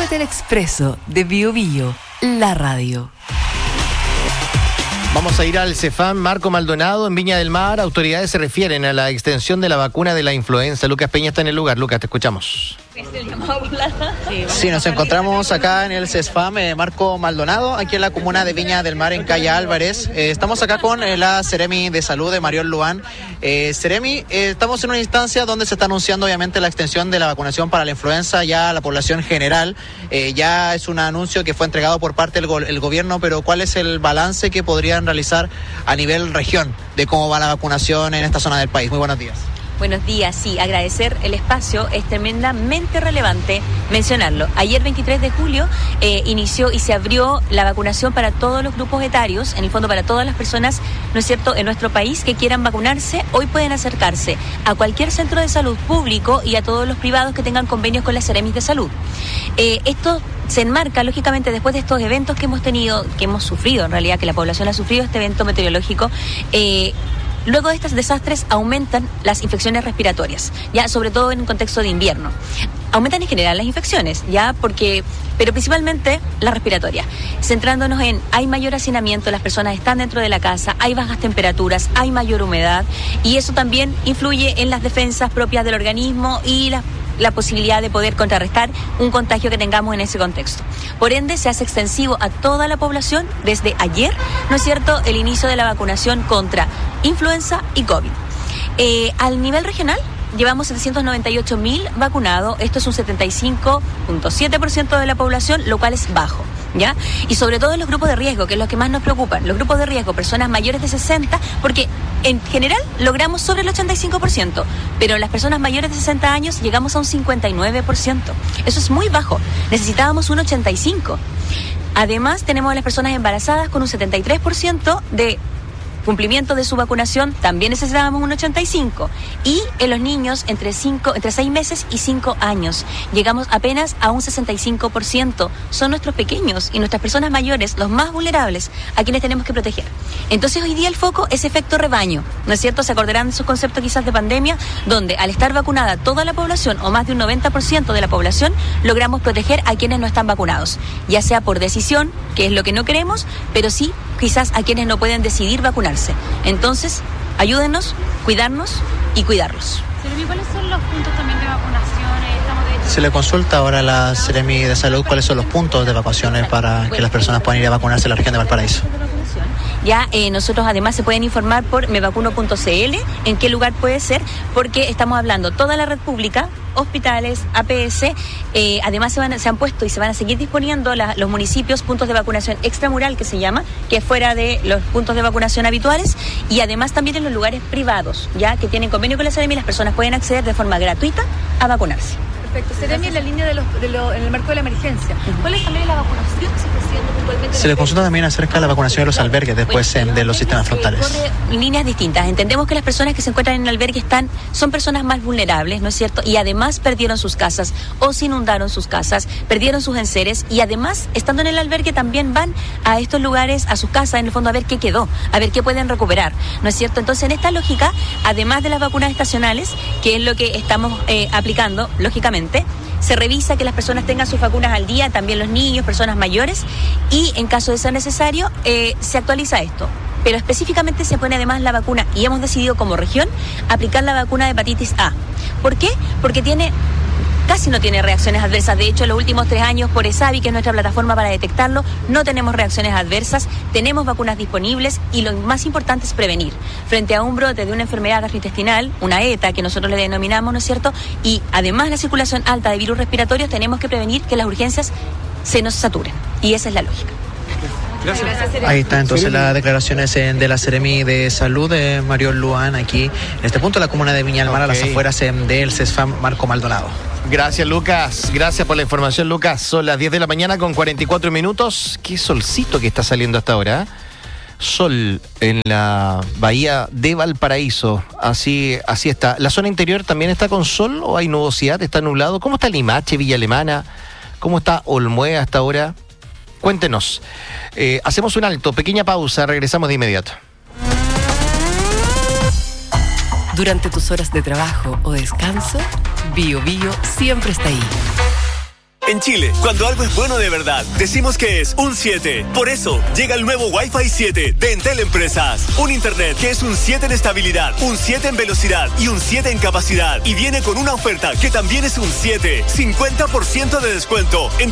Tómate el expreso de Bio Bio, la radio. Vamos a ir al CEFAM Marco Maldonado en Viña del Mar. Autoridades se refieren a la extensión de la vacuna de la influenza. Lucas Peña está en el lugar. Lucas, te escuchamos. Sí, nos encontramos acá en el CEFAM Marco Maldonado, aquí en la comuna de Viña del Mar, en calle Álvarez. Estamos acá con la Seremi de Salud de Mariol Luan. Seremi, estamos en una instancia donde se está anunciando obviamente la extensión de la vacunación para la influenza ya a la población general. Ya es un anuncio que fue entregado por parte del gobierno, pero ¿cuál es el balance que podrían realizar a nivel región de cómo va la vacunación en esta zona del país? Muy buenos días. Buenos días, sí, agradecer el espacio, es tremendamente relevante mencionarlo. Ayer 23 de julio inició y se abrió la vacunación para todos los grupos etarios, en el fondo para todas las personas, ¿no es cierto?, en nuestro país que quieran vacunarse. Hoy pueden acercarse a cualquier centro de salud público y a todos los privados que tengan convenios con las Seremis de Salud. Esto se enmarca, lógicamente, después de estos eventos que hemos tenido, que hemos sufrido, en realidad, que la población ha sufrido este evento meteorológico. Luego de estos desastres aumentan las infecciones respiratorias, ya sobre todo en un contexto de invierno. Aumentan en general las infecciones, ya pero principalmente las respiratorias. Centrándonos en, hay mayor hacinamiento, las personas están dentro de la casa, hay bajas temperaturas, hay mayor humedad y eso también influye en las defensas propias del organismo y la posibilidad de poder contrarrestar un contagio que tengamos en ese contexto. Por ende, se hace extensivo a toda la población desde ayer, ¿no es cierto?, el inicio de la vacunación contra influenza y COVID. Al nivel regional, llevamos 798.000 vacunados, esto es un 75.7% de la población, lo cual es bajo, ¿ya? Y sobre todo en los grupos de riesgo, que es lo que más nos preocupan, los grupos de riesgo, personas mayores de 60, porque en general logramos sobre el 85%, pero en las personas mayores de 60 años llegamos a un 59%. Eso es muy bajo, necesitábamos un 85%. Además, tenemos a las personas embarazadas con un 73% de cumplimiento de su vacunación, también necesitábamos un 85%. Y en los niños entre 6 meses y 5 años llegamos apenas a un 65%. Son nuestros pequeños y nuestras personas mayores los más vulnerables a quienes tenemos que proteger. Entonces hoy día el foco es efecto rebaño, ¿no es cierto? Se acordarán de esos conceptos quizás de pandemia, donde al estar vacunada toda la población o más de un 90% de la población, logramos proteger a quienes no están vacunados, ya sea por decisión, que es lo que no queremos, pero sí quizás a quienes no pueden decidir vacunarse. Entonces, ayúdenos, cuidarnos y cuidarlos. Seremi, ¿cuáles son los puntos también de vacunación? Se le consulta ahora a la Seremi de Salud cuáles son los puntos de vacunaciones para que las personas puedan ir a vacunarse en la región de Valparaíso. Ya nosotros además se pueden informar por mevacuno.cl en qué lugar puede ser, porque estamos hablando toda la red pública, hospitales, APS, además se han puesto y se van a seguir disponiendo los municipios puntos de vacunación extramural, que se llama, que es fuera de los puntos de vacunación habituales, y además también en los lugares privados, ya que tienen convenio con la Seremi, las personas pueden acceder de forma gratuita a vacunarse. Perfecto. Seremi, en la línea en el marco de la emergencia, ¿cuál es también la vacunación que se está haciendo puntualmente? Se le consulta también acerca de la vacunación de los albergues después de los sistemas frontales. Corre líneas distintas. Entendemos que las personas que se encuentran en el albergue son personas más vulnerables, ¿no es cierto? Y además perdieron sus casas o se inundaron sus casas, perdieron sus enseres y además, estando en el albergue, también van a estos lugares, a sus casas, en el fondo, a ver qué quedó, a ver qué pueden recuperar, ¿no es cierto? Entonces, en esta lógica, además de las vacunas estacionales, que es lo que estamos aplicando, lógicamente, se revisa que las personas tengan sus vacunas al día, también los niños, personas mayores, y en caso de ser necesario, se actualiza esto. Pero específicamente se pone además la vacuna, y hemos decidido como región aplicar la vacuna de hepatitis A. ¿Por qué? Porque casi no tiene reacciones adversas. De hecho, en los últimos 3 años, por ESAVI, que es nuestra plataforma para detectarlo, no tenemos reacciones adversas, tenemos vacunas disponibles y lo más importante es prevenir. Frente a un brote de una enfermedad gastrointestinal, una ETA, que nosotros le denominamos, ¿no es cierto? Y además la circulación alta de virus respiratorios, tenemos que prevenir que las urgencias se nos saturen. Y esa es la lógica. Gracias. Ahí está entonces las declaraciones de la Seremi de Salud de Mariol Luan aquí en este punto de la comuna de Viña del Mar, a las afueras del CEFAM Marco Maldonado. Gracias, Lucas. Gracias por la información, Lucas. Son las 10 de la mañana con 44 minutos. Qué solcito que está saliendo hasta ahora, ¿eh? Sol en la bahía de Valparaíso. Así está. ¿La zona interior también está con sol o hay nubosidad? ¿Está nublado? ¿Cómo está Limache, Villa Alemana? ¿Cómo está Olmué hasta ahora? Cuéntenos. Hacemos un alto, pequeña pausa, regresamos de inmediato. Durante tus horas de trabajo o descanso, Bio Bio siempre está ahí. En Chile, cuando algo es bueno de verdad, decimos que es un 7. Por eso, llega el nuevo Wi-Fi 7 de Entel Empresas. Un internet que es un 7 en estabilidad, un 7 en velocidad y un 7 en capacidad. Y viene con una oferta que también es un 7. 50% de descuento en